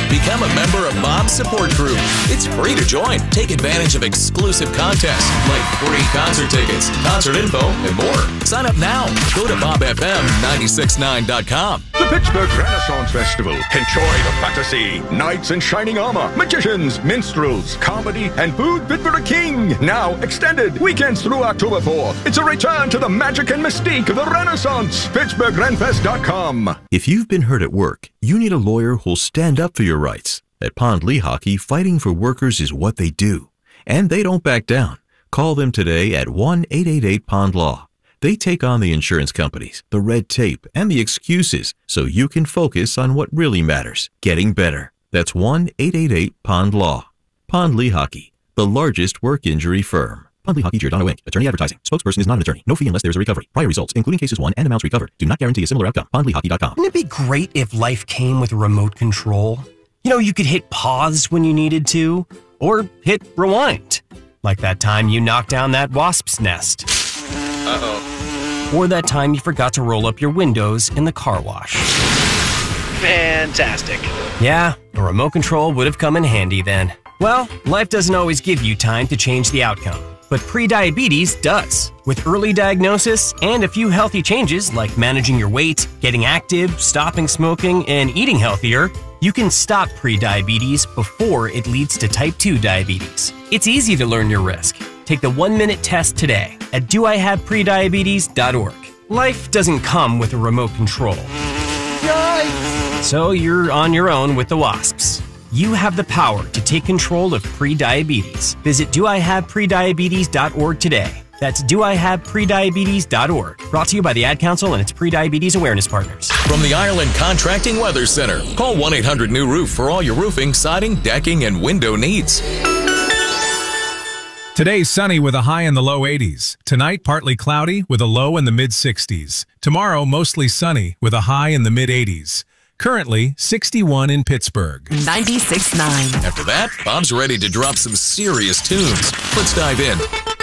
Become a member of Bob's Support Group. It's free to join. Take advantage of exclusive contests like free concert tickets, concert info, and more. Sign up now. Go to BobFM969.com. The Pittsburgh Renaissance Festival. Enjoy the fantasy, knights in shining armor, magicians, minstrels, comedy, and food fit for a king. Now extended weekends through October 4th. It's a return to the magic and mystique of the Renaissance. PittsburghRenFest.com. If you've been hurt at work, you need a lawyer who'll stand up for your rights. At Pond Lehocky, fighting for workers is what they do. And they don't back down. Call them today at 1-888-POND-LAW. They take on the insurance companies, the red tape, and the excuses so you can focus on what really matters, getting better. That's 1-888-POND-LAW. Pond Lehocky, the largest work injury firm. Pond Lehocky Giordano Inc. Attorney advertising. Spokesperson is not an attorney. No fee unless there is a recovery. Prior results, including cases won and amounts recovered, do not guarantee a similar outcome. PondLehocky.com. Wouldn't it be great if life came with a remote control? You know, you could hit pause when you needed to, or hit rewind. Like that time you knocked down that wasp's nest. Uh-oh. Or that time you forgot to roll up your windows in the car wash. Fantastic. Yeah, a remote control would have come in handy then. Well, life doesn't always give you time to change the outcome, but prediabetes does. With early diagnosis and a few healthy changes like managing your weight, getting active, stopping smoking, and eating healthier, you can stop prediabetes before it leads to type 2 diabetes. It's easy to learn your risk. Take the 1-minute test today at doihaveprediabetes.org. Life doesn't come with a remote control. Yikes! So you're on your own with the wasps. You have the power to take control of prediabetes. Visit doihaveprediabetes.org today. That's doihaveprediabetes.org. Brought to you by the Ad Council and its Prediabetes Awareness Partners. From the Ireland Contracting Weather Center, call 1-800-NEW-ROOF for all your roofing, siding, decking, and window needs. Today, sunny with a high in the low 80s. Tonight, partly cloudy with a low in the mid-60s. Tomorrow, mostly sunny with a high in the mid-80s. Currently, 61 in Pittsburgh. 96.9. After that, Bob's ready to drop some serious tunes. Let's dive in.